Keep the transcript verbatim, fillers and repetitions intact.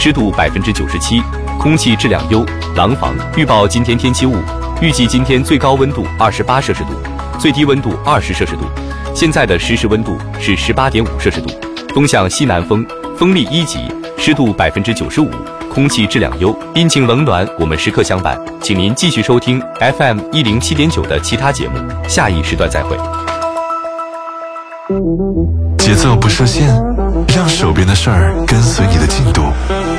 湿度百分之九十七，空气质量优。廊坊预报今天天气雾，预计今天最高温度二十八摄氏度，最低温度二十摄氏度。现在的实时温度是十八点五摄氏度，东向西南风，风力一级，湿度百分之九十五，空气质量优。阴晴冷暖，我们时刻相伴，请您继续收听 F M 一零七点九的其他节目，下一时段再会。 节奏不设限，让手边的事儿跟随你的进度。